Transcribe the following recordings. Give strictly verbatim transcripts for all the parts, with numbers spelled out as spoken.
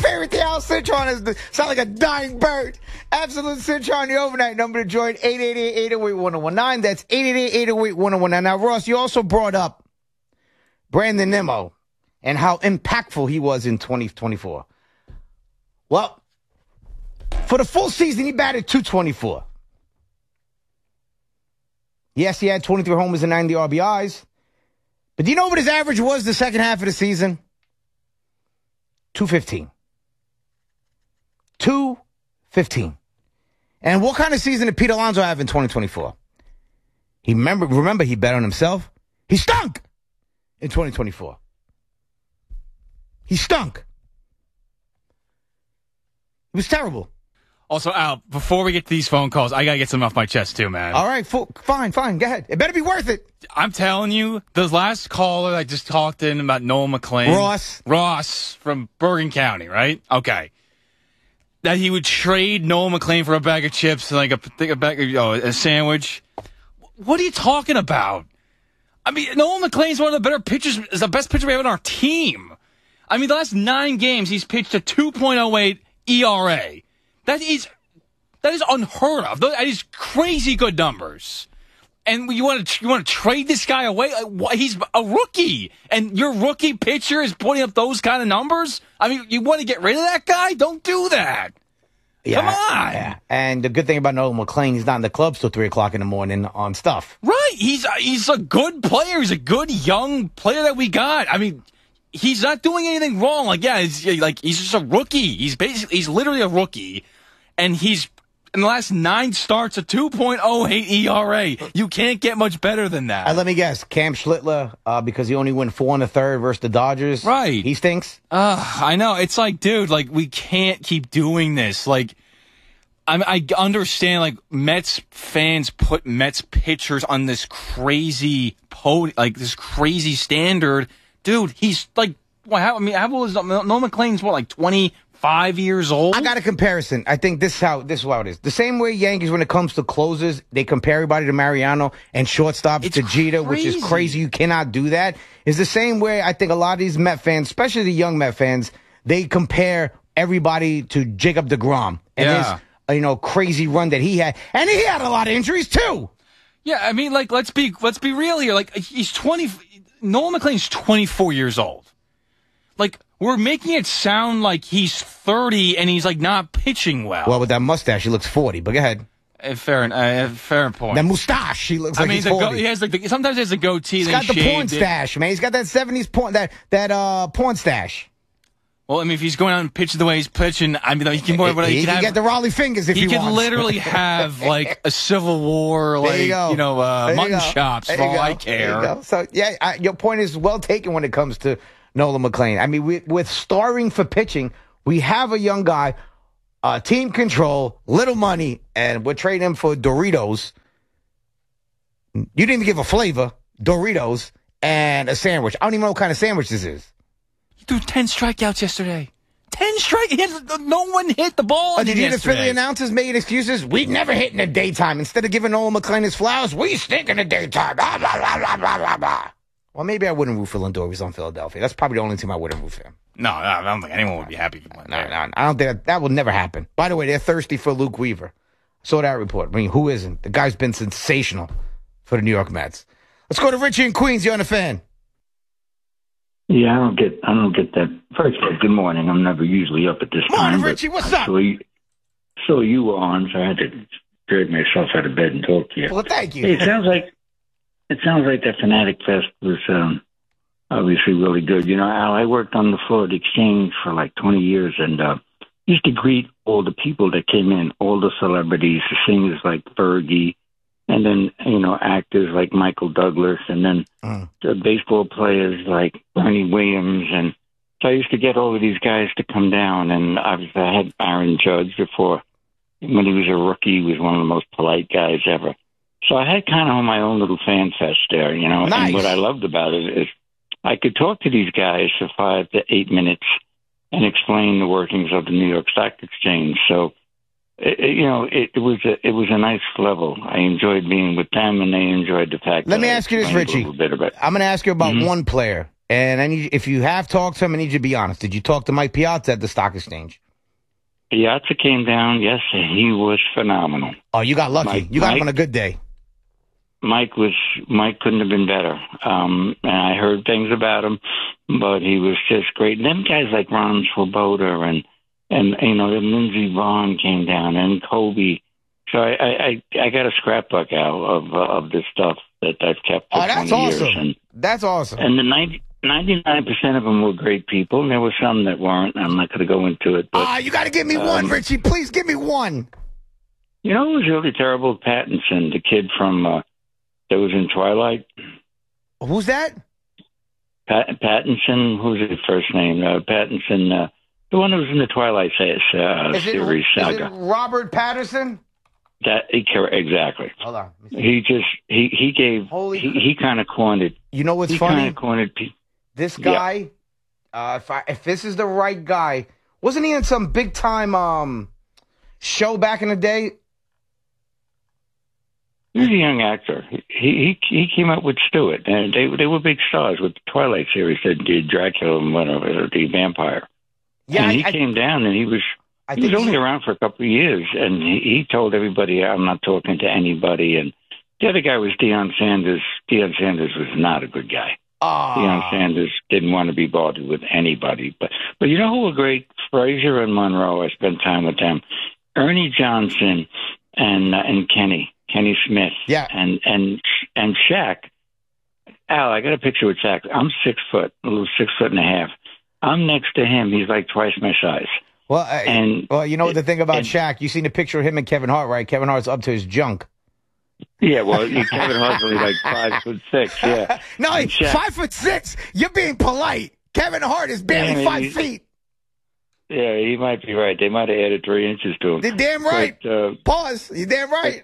favorite thing. Al Citron is the, sound like a dying bird. Absolute Citron, the overnight number to join, eight eight eight, eight oh eight, one oh one nine. That's eight eight eight, eight oh eight, one oh one nine. Now, Ross, you also brought up Brandon Nimmo and how impactful he was in twenty twenty-four. Well, for the full season, he batted two twenty-four. Yes, he had twenty-three homers and ninety R B Is. But do you know what his average was the second half of the season? two fifteen. two fifteen. And what kind of season did Pete Alonso have in twenty twenty-four? He remember, remember he bet on himself. He stunk in twenty twenty-four. He stunk. It was terrible. Also, Al, before we get to these phone calls, I got to get something off my chest, too, man. All right, full, fine, fine. Go ahead. It better be worth it. I'm telling you, the last caller I just talked in about Noel McLean. Ross. Ross from Bergen County, right? Okay. That he would trade Noel McLean for a bag of chips and like a, a, bag of, oh, a sandwich. What are you talking about? I mean, Noel McLean's one of the better pitchers, is the best pitcher we have on our team. I mean, the last nine games, he's pitched a two point oh eight E R A. That is that is unheard of. That is crazy good numbers. And you want to you want to trade this guy away? He's a rookie, and your rookie pitcher is putting up those kind of numbers. I mean, you want to get rid of that guy? Don't do that. Yeah, Come on. Yeah. And the good thing about Noel McLean, he's not in the clubs till three o'clock in the morning on stuff. Right? He's he's a good player. He's a good young player that we got. I mean, he's not doing anything wrong. Like, yeah, he's, like he's just a rookie. He's basically he's literally a rookie. And he's, in the last nine starts, a two point oh eight E R A. You can't get much better than that. Uh, let me guess. Cam Schlittler, uh, because he only went four in the third versus the Dodgers. Right. He stinks? Uh, I know. It's like, dude, like, we can't keep doing this. Like, I, I understand, like, Mets fans put Mets pitchers on this crazy, po- like, this crazy standard. Dude, he's, like, well, how, I mean, how old is Noel McLean's, what, like, twenty Five years old? I got a comparison. I think this is how this is how it is. The same way Yankees, when it comes to closers, they compare everybody to Mariano and shortstops it's to Jeter, crazy. which is crazy. You cannot do that. Is the same way I think a lot of these Met fans, especially the young Met fans, they compare everybody to Jacob deGrom and yeah. his uh, you know crazy run that he had, and he had a lot of injuries too. Yeah, I mean, like let's be let's be real here. Like he's twenty. Noel McLean's twenty-four years old. Like, we're making it sound like he's thirty and he's, like, not pitching well. Well, with that mustache, he looks forty. But go ahead. Uh, fair, uh, fair point. That mustache, he looks I like mean, he's the forty. Go- he has like the, sometimes he has a goatee. He's that got he the porn shaved stash, man. He's got that seventies porn, that that uh porn stash. Well, I mean, if he's going out and pitching the way he's pitching, I mean, he can, he, he, he he can have, get the Raleigh fingers if he, he wants. He could literally have like a Civil War, like you, you know, uh, mutton go. chops there for all go. I care. So yeah, I, your point is well taken when it comes to Nolan McLean. I mean, we, with starring for pitching, we have a young guy, uh, team control, little money, and we're trading him for Doritos. You didn't even give a flavor, Doritos, and a sandwich. I don't even know what kind of sandwich this is. He threw ten strikeouts yesterday. Ten strikeouts. No one hit the ball. Oh, did you hear the yesterday. Philly announcers making excuses? We never hit in the daytime. Instead of giving Nolan McLean his flowers, we stink in the daytime. Blah, blah, blah, blah, blah, blah, blah. Well, maybe I wouldn't root for Lindor if he's on Philadelphia. That's probably the only team I wouldn't root for him. No, no, I don't think anyone would be happy. No, no, no, I don't think that, that will never happen. By the way, they're thirsty for Luke Weaver. Saw that report. I mean, who isn't? The guy's been sensational for the New York Mets. Let's go to Richie in Queens. You're on the Fan. Yeah, I don't get, I don't get that. First of all, good morning. I'm never usually up at this time. Morning, Richie. What's up? So you, so you were on, so I had to drag myself out of bed and talk to you. Well, thank you. Hey, it sounds like, it sounds like that Fanatic Fest was um, obviously really good. You know, Al, I worked on the Florida Exchange for like twenty years, and uh, used to greet all the people that came in, all the celebrities, the singers like Fergie, and then, you know, actors like Michael Douglas, and then mm. the baseball players like Bernie Williams. And so I used to get all of these guys to come down, and obviously I had Aaron Judge before. When he was a rookie, he was one of the most polite guys ever. So I had kind of my own little fan fest there, you know. Nice. And what I loved about it is I could talk to these guys for five to eight minutes and explain the workings of the New York Stock Exchange. So, it, it, you know, it, it was a, it was a nice level. I enjoyed being with them, and they enjoyed the fact. Let that me I ask you this, Richie. a little bit about it. I'm going to ask you about mm-hmm. one player And I need, if you have talked to him, I need you to be honest. Did you talk to Mike Piazza at the stock exchange? Piazza came down. Yes, he was phenomenal. Oh, you got lucky. Mike, you got Mike, him on a good day. Mike was Mike couldn't have been better. Um, and I heard things about him, but he was just great. And them guys like Ron Swoboda and and you know, Lindsey Vonn came down and Kobe. So I I, I got a scrapbook out of uh, of this stuff that I've kept for oh, that's twenty awesome. years. And, that's awesome. And the ninety. ninety-nine percent of them were great people, and there were some that weren't. I'm not going to go into it. Ah, uh, you got to give me um, one, Richie. Please give me one. You know, it was really terrible. Pattinson, the kid from uh, that was in Twilight. Who's that? Pat, Pattinson. Who's his first name? Uh, Pattinson, uh, the one who was in the Twilight uh, is it, series saga. Is it Robert Pattinson? That exactly. Hold on. He just he he gave Holy he, he kind of coined it. You know what's he funny? He kind of coined it. This guy, yeah. uh, if I, if this is the right guy, wasn't he in some big time um show back in the day? He was a young actor. He he he came up with Stewart, and they they were big stars with the Twilight series that did Dracula and whatever, the vampire. Yeah, and he I, came down, and he was I he think was only he, around for a couple of years, and he, he told everybody, "I'm not talking to anybody." And the other guy was Deion Sanders. Deion Sanders was not a good guy. Oh. Deion Sanders didn't want to be bothered with anybody. But but you know who were great? Frazier and Monroe. I spent time with them. Ernie Johnson and uh, and Kenny. Kenny Smith, yeah, and and and Shaq. Al, I got a picture with Shaq. I'm six foot, a little six foot and a half. I'm next to him. He's like twice my size. Well, uh, and well, you know it, the thing about and, Shaq. You seen a picture of him and Kevin Hart, right? Kevin Hart's up to his junk. Yeah, well, Kevin Hart's only like five foot six. Yeah, no, Shaq, five foot six. You're being polite. Kevin Hart is barely yeah, five he, feet. Yeah, he might be right. They might have added three inches to him. You're damn right. But, uh, Pause. You're damn right.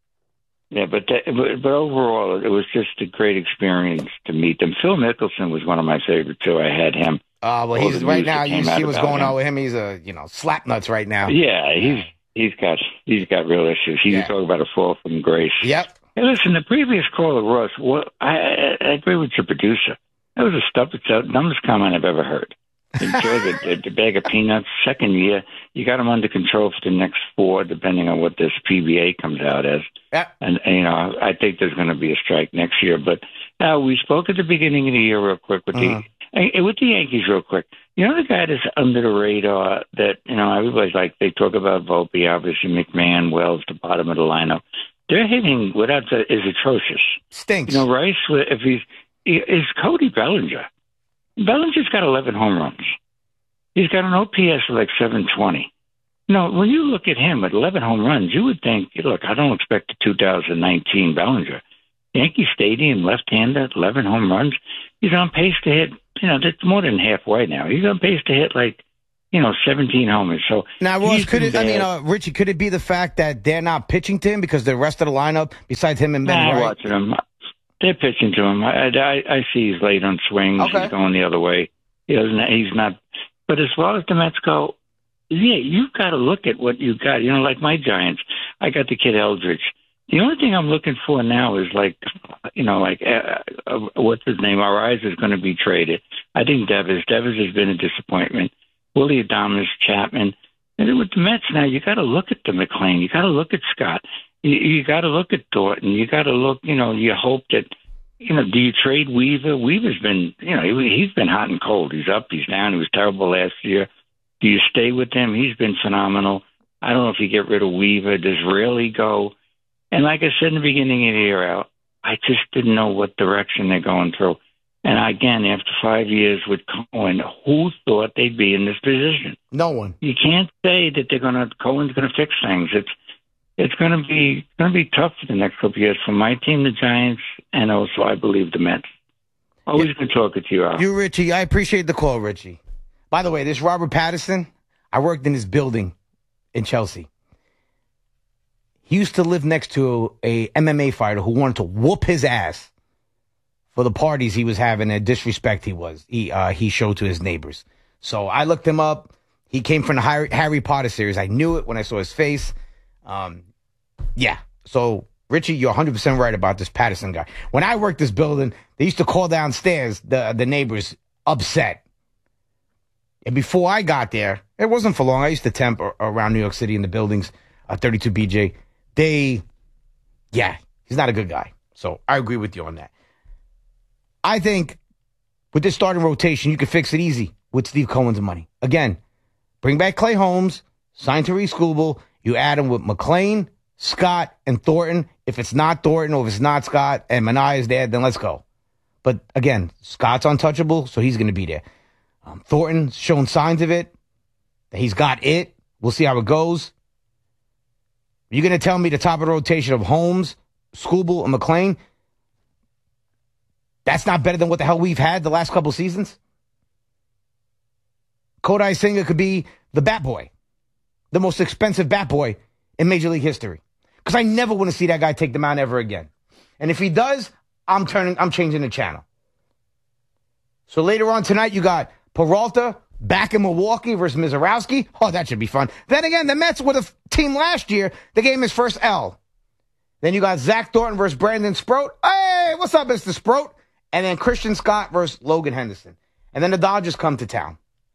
Yeah, but, that, but but overall, it was just a great experience to meet them. Phil Mickelson was one of my favorites too. I had him. Uh, well, he's right now. You see what's going him. on with him. He's a you know slap nuts right now. Yeah, he's he's got he's got real issues. He yeah. talk about a fall from grace. Yep. Hey, listen, the previous caller, Ross. Well, I, I, I agree with your producer. That was the stuff, the dumbest comment I've ever heard. Enjoy the, the, the bag of peanuts. Second year, you got them under control for the next four, depending on what this P B A comes out as. Yeah. And, and you know, I think there's going to be a strike next year. But now we spoke at the beginning of the year, real quick, with uh-huh. the with the Yankees, real quick. You know, the guy that's under the radar that you know everybody's like they talk about Volpe, obviously McMahon, Wells, the bottom of the lineup. Their hitting without the, is atrocious. Stinks. You know, Rice, if he's is Cody Bellinger. Bellinger's got eleven home runs. He's got an O P S of like seven twenty. You know, when you look at him at eleven home runs, you would think, look, I don't expect a two thousand nineteen Bellinger. Yankee Stadium, left-hander, eleven home runs. He's on pace to hit, you know, that's more than halfway now. He's on pace to hit like, you know, seventeen homers. So now, Ross, could it, I mean, uh, Richie, could it be the fact that they're not pitching to him because the rest of the lineup, besides him and Ben nah, Wright? I'm watching him. They're pitching to him. I, I, I see he's late on swings. Okay. He's going the other way. He doesn't. He's not. But as far as the Mets go, yeah, you've got to look at what you got. You know, like my Giants, I got the kid Eldridge. The only thing I'm looking for now is like, you know, like uh, uh, what's his name? Our eyes is going to be traded. I think Devers. Devers has been a disappointment. Willie Adames, Chapman. And with the Mets now, you got to look at the McLean. You got to look at Scott. You, you got to look at Thornton. You got to look, you know, you hope that, you know, do you trade Weaver? Weaver's been, you know, he, he's been hot and cold. He's up, he's down. He was terrible last year. Do you stay with him? He's been phenomenal. I don't know if you get rid of Weaver. Does Raley go? And like I said in the beginning of the year, Al, I just didn't know what direction they're going through. And again, after five years with Cohen, who thought they'd be in this position? No one. You can't say that they're going to, Cohen's going to fix things. It's, It's going to be going to be tough for the next couple of years for my team, the Giants, and also I believe the Mets. Always yeah. good talking to you, Al. You, Richie. I appreciate the call, Richie. By the way, this Robert Pattinson, I worked in his building in Chelsea. He used to live next to a M M A fighter who wanted to whoop his ass for the parties he was having and disrespect he was he uh, he showed to his neighbors. So I looked him up. He came from the Harry, Harry Potter series. I knew it when I saw his face. Um, yeah. So Richie, you're one hundred percent right about this Patterson guy. When I worked this building, they used to call downstairs, the, the neighbors, upset. And before I got there, it wasn't for long. I used to temp around New York City in the buildings, uh, thirty-two B J. They, yeah, he's not a good guy. So I agree with you on that. I think with this starting rotation, you can fix it easy with Steve Cohen's money. Again, bring back Clay Holmes, sign Tariq Skubal. You add him with McClain, Scott, and Thornton. If it's not Thornton or if it's not Scott and Minaya is there, then let's go. But again, Scott's untouchable, so he's going to be there. Um, Thornton's shown signs of it. That he's got it. We'll see how it goes. You're going to tell me the top of the rotation of Holmes, Skubal, and McClain, that's not better than what the hell we've had the last couple seasons? Kodai Senga could be the bat boy, the most expensive bat boy in Major League history. Because I never want to see that guy take the mound ever again. And if he does, I'm turning, I'm changing the channel. So later on tonight, you got Peralta back in Milwaukee versus Mizorowski. Oh, that should be fun. Then again, the Mets were the f- team last year that gave him his first L. Then you got Zach Thornton versus Brandon Sproat. Hey, what's up, Mister Sproat? And then Christian Scott versus Logan Henderson. And then the Dodgers come to town.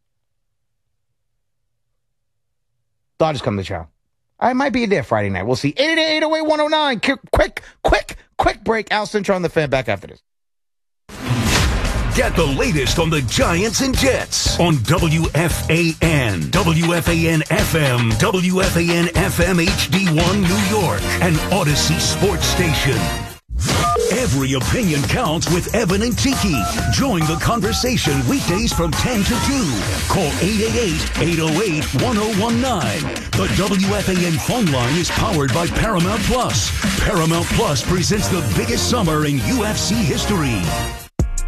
Dodgers come to town. I might be there Friday night. We'll see. eight eight eight, eight oh eight, one oh nine. Quick, quick, quick, quick break. Al Cintra on the Fan back after this. Get the latest on the Giants and Jets on W F A N, W F A N F M, W F A N F M H D one New York, and Odyssey Sports Station. Every opinion counts with Evan and Tiki. Join the conversation weekdays from ten to two. Call eight eight eight, eight oh eight, one oh one nine. The W F A N phone line is powered by Paramount Plus. Paramount Plus presents the biggest summer in U F C history.